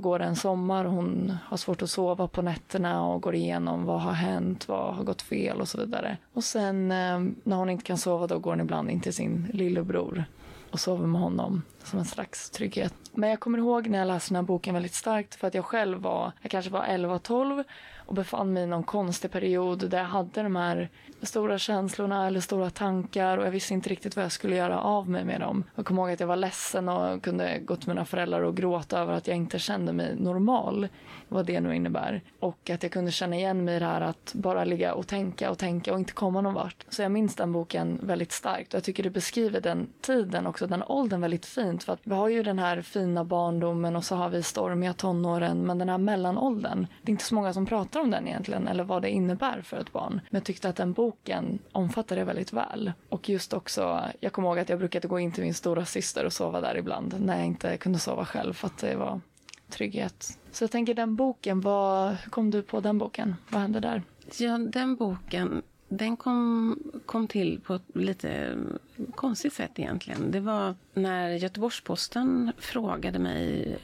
går en sommar och hon har svårt att sova på nätterna och går igenom vad har hänt, vad har gått fel och så vidare. Och sen när hon inte kan sova, då går hon ibland in till sin lillebror och sover med honom som en slags trygghet. Men jag kommer ihåg när jag läste den här boken väldigt starkt, för att jag själv jag kanske var 11-12 och befann mig i någon konstig period där jag hade de här stora känslorna eller stora tankar och jag visste inte riktigt vad jag skulle göra av mig med dem. Jag kommer ihåg att jag var ledsen och kunde gå till mina föräldrar och gråta över att jag inte kände mig normal, vad det nu innebär. Och att jag kunde känna igen mig i det här att bara ligga och tänka och inte komma någon vart. Så jag minns den boken väldigt starkt och jag tycker det beskriver den tiden också, den åldern väldigt fint. För att vi har ju den här fina barndomen och så har vi stormiga tonåren, men den här mellanåldern, det är inte så många som pratar om den egentligen eller vad det innebär för ett barn. Men jag tyckte att den boken omfattar det väldigt väl. Och just också, jag kommer ihåg att jag brukade gå in till min stora syster och sova där ibland när jag inte kunde sova själv för att det var trygghet. Så jag tänker den boken, hur kom du på den boken? Vad hände där? Ja, den boken, den kom till på ett lite konstigt sätt egentligen. Det var när Göteborgs-Posten frågade mig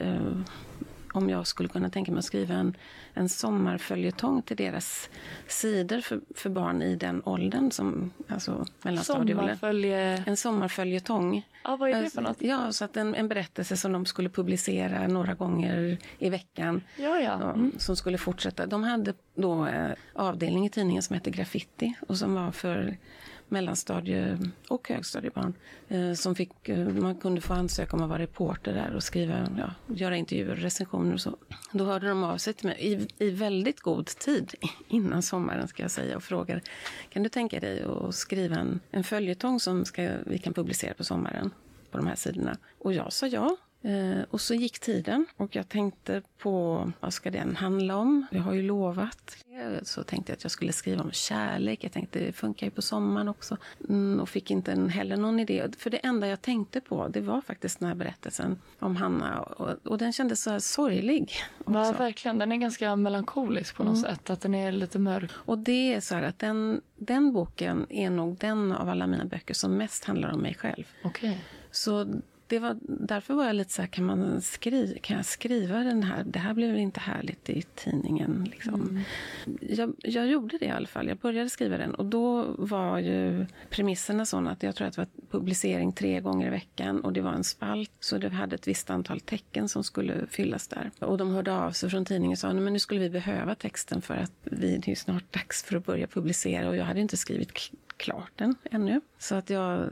om jag skulle kunna tänka mig att skriva en sommarföljetong till deras sidor för barn i den åldern, som alltså mellanstadieåldern. En sommarföljetong. Ja, vad är det för något? Ja, så att en berättelse som de skulle publicera några gånger i veckan. Ja. Som skulle fortsätta. De hade då avdelning i tidningen som hette Graffiti och som var för mellanstadie- och högstadiebarn som man kunde få ansöka om att vara reporter där och skriva, göra intervjuer, recensioner och så. Då hörde de av sig till mig i väldigt god tid innan sommaren, ska jag säga, och frågade: kan du tänka dig att skriva en följetong som vi kan publicera på sommaren på de här sidorna? Och jag sa ja. Och så gick tiden och jag tänkte på vad ska den handla om? Jag har ju lovat. Så tänkte jag att jag skulle skriva om kärlek. Jag tänkte det funkar ju på sommaren också. Och fick inte heller någon idé. För det enda jag tänkte på, det var faktiskt den här berättelsen om Hanna. Och den kändes så här sorglig också. Ja, verkligen. Den är ganska melankolisk på något sätt. Att den är lite mörk. Och det är så här att den boken är nog den av alla mina böcker som mest handlar om mig själv. Okej. Så därför var jag lite så här, kan jag skriva den här? Det här blev inte härligt i tidningen. Liksom. Jag gjorde det i alla fall. Jag började skriva den. Och då var ju premisserna sådana att jag tror att det var publicering 3 gånger i veckan. Och det var en spalt. Så det hade ett visst antal tecken som skulle fyllas där. Och de hörde av sig från tidningen och sa, men nu skulle vi behöva texten för att det är snart dags för att börja publicera. Och jag hade inte skrivit klart den ännu. Så att jag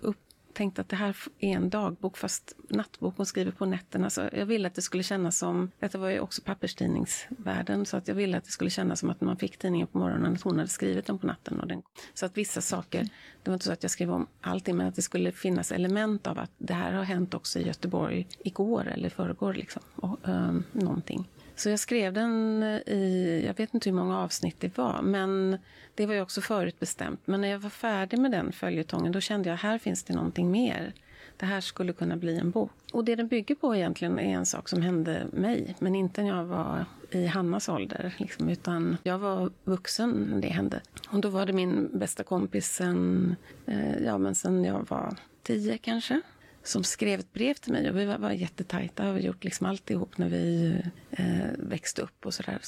tänkte att det här är en dagbok, fast nattbok, hon skriver på nätterna. Så jag ville att det skulle kännas som, detta var ju också papperstidningsvärlden, så att jag ville att det skulle kännas som att man fick tidningen på morgonen, att hon hade skrivit den på natten. Så att vissa saker, det var inte så att jag skrev om allting, men att det skulle finnas element av att det här har hänt också i Göteborg igår eller förrgår liksom, någonting. Så jag skrev den jag vet inte hur många avsnitt det var, men det var ju också förutbestämt. Men när jag var färdig med den följetongen, då kände jag, här finns det någonting mer. Det här skulle kunna bli en bok. Och det den bygger på egentligen är en sak som hände mig, men inte när jag var i Hannas ålder, liksom, utan jag var vuxen när det hände. Och då var det min bästa kompis sen jag var 10 kanske, som skrev ett brev till mig, och vi var jättetajta och vi gjort liksom allt ihop när vi växte upp och sådär.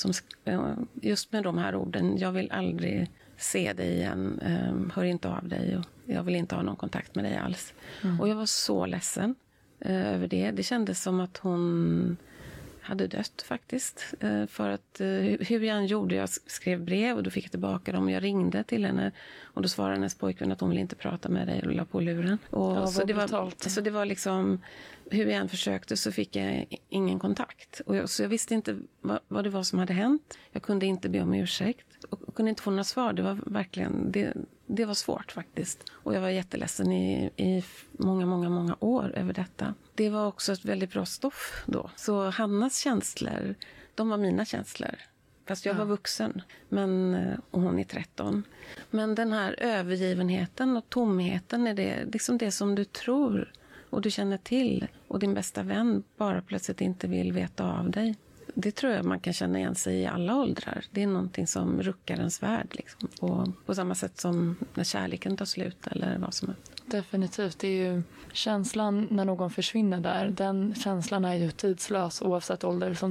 Just med de här orden, jag vill aldrig se dig igen, hör inte av dig och jag vill inte ha någon kontakt med dig alls. Och jag var så ledsen över det. Det kändes som att hon hade dött faktiskt. För att hur jag än gjorde, jag skrev brev och då fick jag tillbaka dem. Jag ringde till henne och då svarade hennes pojkvän att hon ville inte prata med dig och la på luren. Och så det var liksom, hur jag än försökte så fick jag ingen kontakt. Så jag visste inte vad det var som hade hänt. Jag kunde inte be om ursäkt och kunde inte få några svar. Det var verkligen, det var svårt faktiskt. Och jag var jätteledsen i många, många, många år över detta. Det var också ett väldigt bra stoff då. Så Hannas känslor, de var mina känslor. Fast jag var vuxen, och hon är 13. Men den här övergivenheten och tomheten är det, liksom det som du tror och du känner till. Och din bästa vän bara plötsligt inte vill veta av dig. Det tror jag man kan känna igen sig i alla åldrar. Det är någonting som ruckar ens värld. Liksom. På samma sätt som när kärleken tar slut eller vad som helst. Definitivt. Det är ju känslan när någon försvinner där. Den känslan är ju tidslös oavsett ålder. Som